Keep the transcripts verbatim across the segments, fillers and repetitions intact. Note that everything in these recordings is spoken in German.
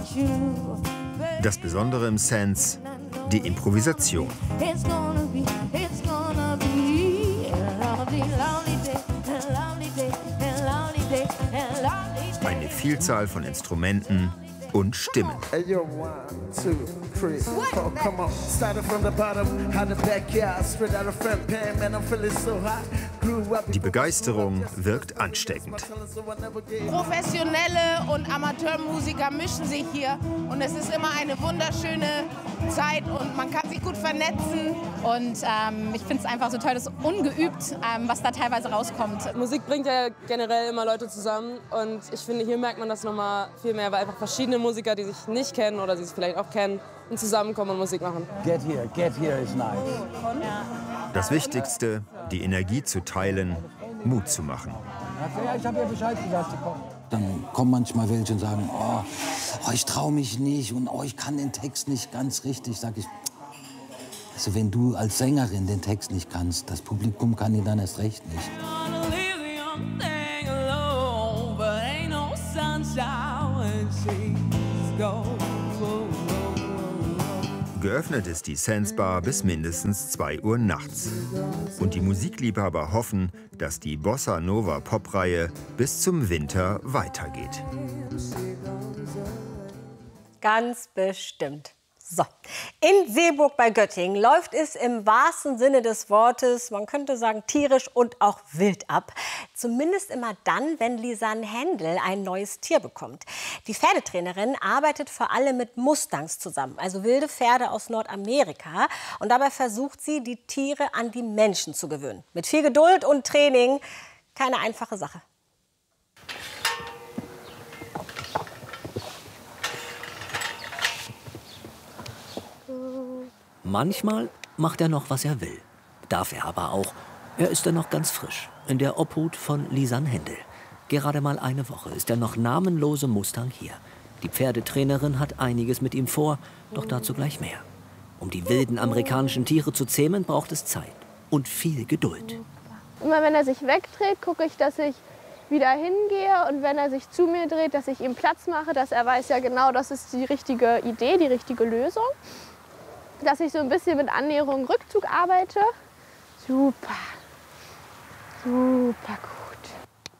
Das Besondere im Sense, die Improvisation. Eine Vielzahl von Instrumenten und Stimmen. Die Begeisterung wirkt ansteckend. Professionelle und Amateurmusiker mischen sich hier und es ist immer eine wunderschöne Zeit und man kann sich gut vernetzen. Und ähm, ich finde es einfach so toll, das ist ungeübt, ähm, was da teilweise rauskommt. Musik bringt ja generell immer Leute zusammen und ich finde, hier merkt man das nochmal viel mehr, weil einfach verschiedene Musiker, die sich nicht kennen oder die sich vielleicht auch kennen, und zusammenkommen und Musik machen. Get here, get here is nice. Das Wichtigste, die Energie zu teilen, Mut zu machen. Ja, ich habe ja Bescheid gesagt, sie kommen. Dann kommen manchmal welche und sagen, oh, oh ich traue mich nicht und oh, ich kann den Text nicht ganz richtig. Sag ich, also wenn du als Sängerin den Text nicht kannst, das Publikum kann ihn dann erst recht nicht. Geöffnet ist die Sense Bar bis mindestens zwei Uhr nachts. Und die Musikliebhaber hoffen, dass die Bossa Nova Pop-Reihe bis zum Winter weitergeht. Ganz bestimmt. So, in Seeburg bei Göttingen läuft es im wahrsten Sinne des Wortes, man könnte sagen tierisch und auch wild ab. Zumindest immer dann, wenn Lisanne Händel ein neues Tier bekommt. Die Pferdetrainerin arbeitet vor allem mit Mustangs zusammen, also wilde Pferde aus Nordamerika. Und dabei versucht sie, die Tiere an die Menschen zu gewöhnen. Mit viel Geduld und Training, keine einfache Sache. Manchmal macht er noch, was er will. Darf er aber auch. Er ist dann noch ganz frisch, in der Obhut von Lisanne Händel. Gerade mal eine Woche ist der noch namenlose Mustang hier. Die Pferdetrainerin hat einiges mit ihm vor, doch dazu gleich mehr. Um die wilden amerikanischen Tiere zu zähmen, braucht es Zeit und viel Geduld. Immer wenn er sich wegdreht, gucke ich, dass ich wieder hingehe. Und wenn er sich zu mir dreht, dass ich ihm Platz mache, dass er weiß, ja genau, das ist die richtige Idee, die richtige Lösung. Dass ich so ein bisschen mit Annäherung, Rückzug arbeite. Super, super gut.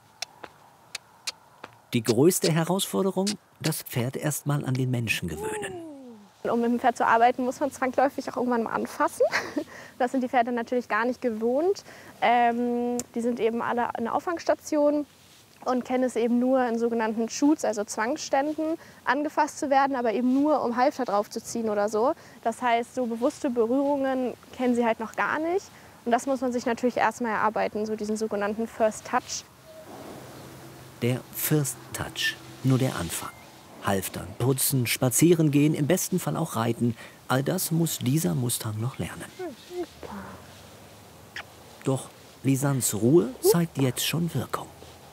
Die größte Herausforderung, das Pferd erst mal an den Menschen gewöhnen. Um mit dem Pferd zu arbeiten, muss man zwangsläufig auch irgendwann mal anfassen. Das sind die Pferde natürlich gar nicht gewohnt. Ähm, die sind eben alle in der Auffangstation und kennen es eben nur in sogenannten Shoots, also Zwangsständen, angefasst zu werden, aber eben nur, um Halfter draufzuziehen oder so. Das heißt, so bewusste Berührungen kennen sie halt noch gar nicht. Und das muss man sich natürlich erstmal erarbeiten, so diesen sogenannten First Touch. Der First Touch, nur der Anfang. Halftern, putzen, spazieren gehen, im besten Fall auch reiten. All das muss dieser Mustang noch lernen. Doch Lisannes Ruhe zeigt jetzt schon Wirkung.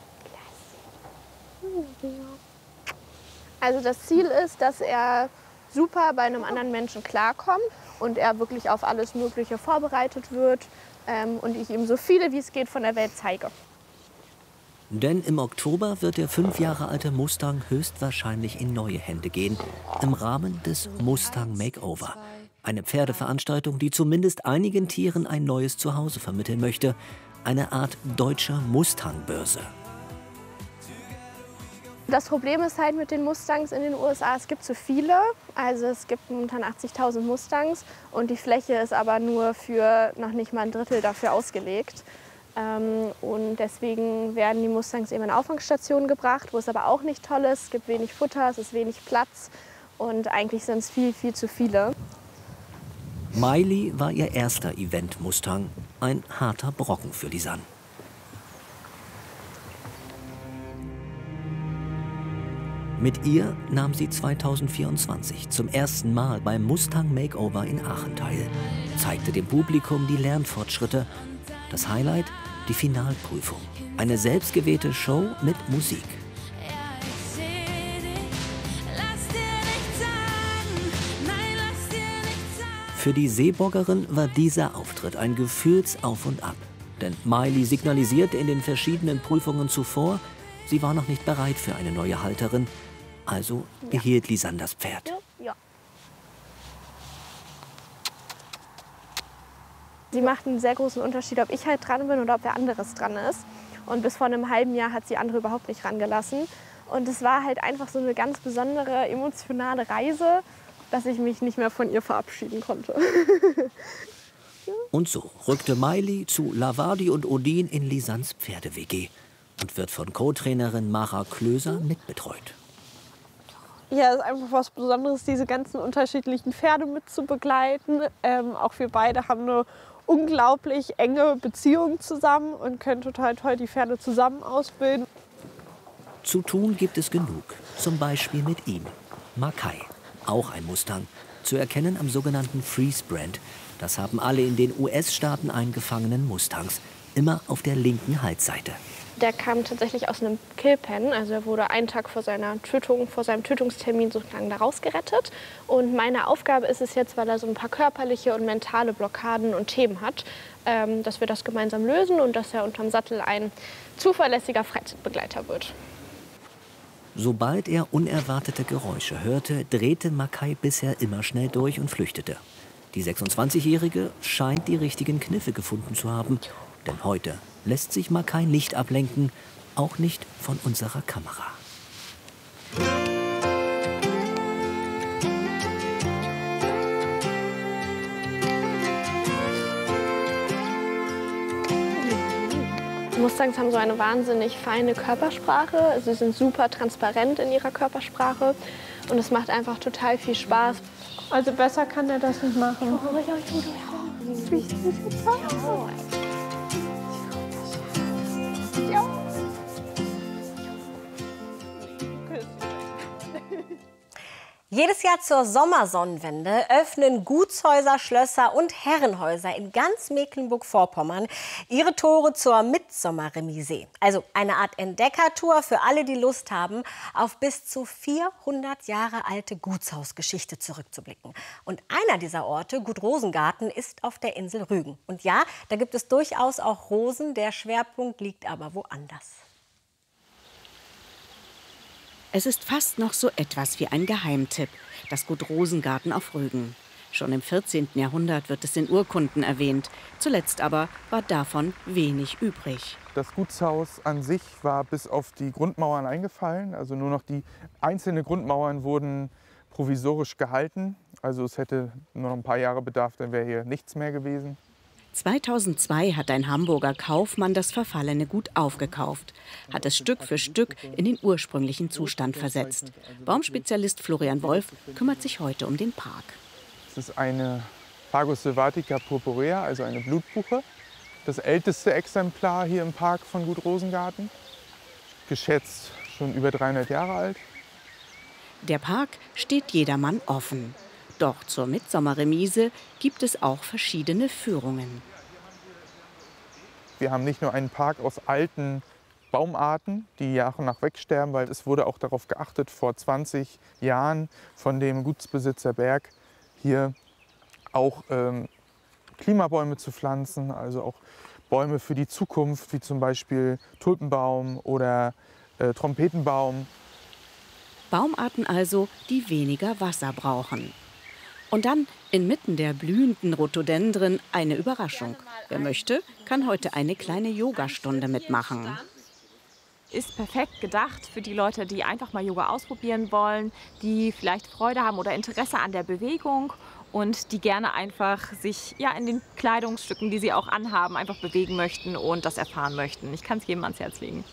Also das Ziel ist, dass er super bei einem anderen Menschen klarkommt und er wirklich auf alles Mögliche vorbereitet wird ähm, und ich ihm so viele wie es geht von der Welt zeige. Denn im Oktober wird der fünf Jahre alte Mustang höchstwahrscheinlich in neue Hände gehen, im Rahmen des Mustang Makeover. Eine Pferdeveranstaltung, die zumindest einigen Tieren ein neues Zuhause vermitteln möchte. Eine Art deutscher Mustang-Börse. Das Problem ist halt mit den Mustangs in den U S A, es gibt zu viele. Also es gibt momentan achtzigtausend Mustangs und die Fläche ist aber nur für noch nicht mal ein Drittel dafür ausgelegt. Ähm, und deswegen werden die Mustangs eben in Auffangstationen gebracht, wo es aber auch nicht toll ist. Es gibt wenig Futter, es ist wenig Platz und eigentlich sind es viel, viel zu viele. Miley war ihr erster Event-Mustang. Ein harter Brocken für Lisanne. Mit ihr nahm sie zweitausendvierundzwanzig zum ersten Mal beim Mustang Makeover in Aachen teil, zeigte dem Publikum die Lernfortschritte. Das Highlight, die Finalprüfung. Eine selbstgewählte Show mit Musik. Für die Seeburgerin war dieser Auftritt ein Gefühlsauf und Ab. Denn Miley signalisierte in den verschiedenen Prüfungen zuvor, sie war noch nicht bereit für eine neue Halterin. Also behielt Lisanne das Pferd. Ja. Sie macht einen sehr großen Unterschied, ob ich halt dran bin oder ob wer anderes dran ist. Und bis vor einem halben Jahr hat sie andere überhaupt nicht rangelassen. Und es war halt einfach so eine ganz besondere, emotionale Reise, dass ich mich nicht mehr von ihr verabschieden konnte. Und so rückte Maili zu Lavardi und Odin in Lisannes Pferde-W G und wird von Co-Trainerin Mara Klöser mitbetreut. Ja, es ist einfach was Besonderes, diese ganzen unterschiedlichen Pferde mit zu begleiten. Ähm, auch wir beide haben eine unglaublich enge Beziehung zusammen und können total toll die Pferde zusammen ausbilden. Zu tun gibt es genug, zum Beispiel mit ihm, Makai, auch ein Mustang, zu erkennen am sogenannten Freeze Brand. Das haben alle in den U S-Staaten eingefangenen Mustangs, immer auf der linken Halsseite. Der kam tatsächlich aus einem Killpen, also er wurde einen Tag vor seiner Tötung, vor seinem Tötungstermin sozusagen da rausgerettet. Und meine Aufgabe ist es jetzt, weil er so ein paar körperliche und mentale Blockaden und Themen hat, ähm, dass wir das gemeinsam lösen und dass er unterm Sattel ein zuverlässiger Freizeitbegleiter wird. Sobald er unerwartete Geräusche hörte, drehte Makai bisher immer schnell durch und flüchtete. Die sechsundzwanzigjährige scheint die richtigen Kniffe gefunden zu haben. Denn heute lässt sich Makai nicht ablenken, auch nicht von unserer Kamera. Mustangs haben so eine wahnsinnig feine Körpersprache. Sie sind super transparent in ihrer Körpersprache und es macht einfach total viel Spaß. Also besser kann er das nicht machen. Jedes Jahr zur Sommersonnenwende öffnen Gutshäuser, Schlösser und Herrenhäuser in ganz Mecklenburg-Vorpommern ihre Tore zur Mitsommerremise. Also eine Art Entdeckertour für alle, die Lust haben, auf bis zu vierhundert Jahre alte Gutshausgeschichte zurückzublicken. Und einer dieser Orte, Gut Rosengarten, ist auf der Insel Rügen. Und ja, da gibt es durchaus auch Rosen, der Schwerpunkt liegt aber woanders. Es ist fast noch so etwas wie ein Geheimtipp, das Gut Rosengarten auf Rügen. Schon im vierzehnten Jahrhundert wird es in Urkunden erwähnt. Zuletzt aber war davon wenig übrig. Das Gutshaus an sich war bis auf die Grundmauern eingefallen. Also nur noch die einzelnen Grundmauern wurden provisorisch gehalten. Also es hätte nur noch ein paar Jahre Bedarf, dann wäre hier nichts mehr gewesen. zweitausendzwei hat ein Hamburger Kaufmann das verfallene Gut aufgekauft, hat es Stück für Stück in den ursprünglichen Zustand versetzt. Baumspezialist Florian Wolf kümmert sich heute um den Park. Es ist eine Fagus sylvatica purpurea, also eine Blutbuche. Das älteste Exemplar hier im Park von Gut Rosengarten. Geschätzt schon über dreihundert Jahre alt. Der Park steht jedermann offen. Doch zur Mitsommerremise gibt es auch verschiedene Führungen. Wir haben nicht nur einen Park aus alten Baumarten, die nach und nach wegsterben, weil es wurde auch darauf geachtet, vor zwanzig Jahren von dem Gutsbesitzer Berg hier auch ähm, Klimabäume zu pflanzen, also auch Bäume für die Zukunft, wie zum Beispiel Tulpenbaum oder äh, Trompetenbaum. Baumarten also, die weniger Wasser brauchen. Und dann inmitten der blühenden Rhododendren eine Überraschung. Wer möchte, kann heute eine kleine Yogastunde mitmachen. Ist perfekt gedacht für die Leute, die einfach mal Yoga ausprobieren wollen, die vielleicht Freude haben oder Interesse an der Bewegung und die gerne einfach sich ja, in den Kleidungsstücken, die sie auch anhaben, einfach bewegen möchten und das erfahren möchten. Ich kann es jedem ans Herz legen.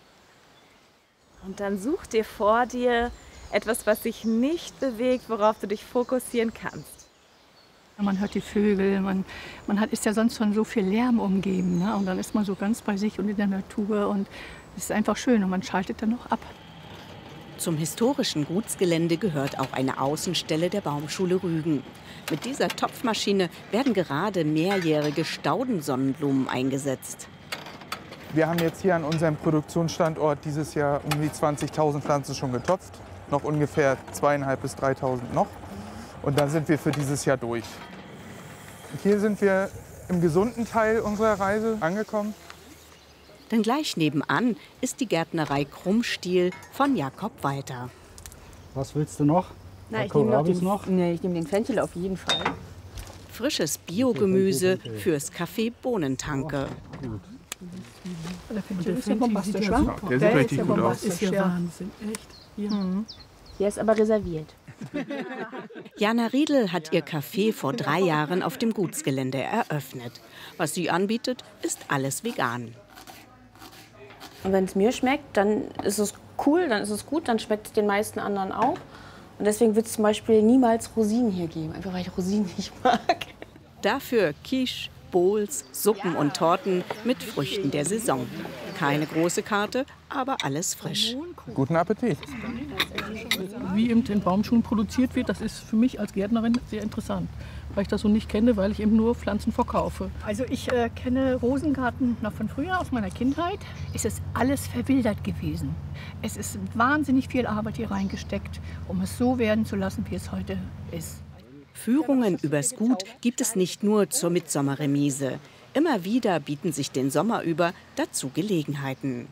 Und dann such dir vor dir etwas, was sich nicht bewegt, worauf du dich fokussieren kannst. Man hört die Vögel, man, man hat, ist ja sonst von so viel Lärm umgeben. Ne? Und dann ist man so ganz bei sich und in der Natur und es ist einfach schön und man schaltet dann noch ab. Zum historischen Gutsgelände gehört auch eine Außenstelle der Baumschule Rügen. Mit dieser Topfmaschine werden gerade mehrjährige Staudensonnenblumen eingesetzt. Wir haben jetzt hier an unserem Produktionsstandort dieses Jahr um die zwanzigtausend Pflanzen schon getopft. Noch ungefähr zweitausendfünfhundert bis dreitausend noch. Und dann sind wir für dieses Jahr durch. Hier sind wir im gesunden Teil unserer Reise angekommen. Denn gleich nebenan ist die Gärtnerei Krummstiel von Jakob Walter. Was willst du noch? Na, ich nehme den, noch? Nee, ich nehme den Fenchel auf jeden Fall. Frisches Biogemüse fürs Café Bohnentanke. Der Fenchel ist ja bombastisch, wa? Der sieht richtig gut aus. Ist ja Wahnsinn, echt. Ja. Mhm. Der ist aber reserviert. Jana Riedl hat ihr Café vor drei Jahren auf dem Gutsgelände eröffnet. Was sie anbietet, ist alles vegan. Und wenn es mir schmeckt, dann ist es cool, dann ist es gut, dann schmeckt es den meisten anderen auch. Und deswegen wird es zum Beispiel niemals Rosinen hier geben, einfach weil ich Rosinen nicht mag. Dafür Quiche, Bowls, Suppen und Torten mit Früchten der Saison. Keine große Karte, aber alles frisch. Guten Appetit. Wie eben in Baumschulen produziert wird, das ist für mich als Gärtnerin sehr interessant, weil ich das so nicht kenne, weil ich eben nur Pflanzen verkaufe. Also ich äh, kenne Rosengarten noch von früher, aus meiner Kindheit. Es ist alles verwildert gewesen. Es ist wahnsinnig viel Arbeit hier reingesteckt, um es so werden zu lassen, wie es heute ist. Führungen übers Gut gibt es nicht nur zur Mitsommerremise. Immer wieder bieten sich den Sommer über dazu Gelegenheiten.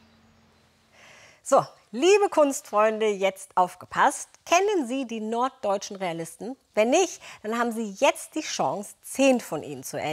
So, liebe Kunstfreunde, jetzt aufgepasst. Kennen Sie die norddeutschen Realisten? Wenn nicht, dann haben Sie jetzt die Chance, zehn von ihnen zu erleben.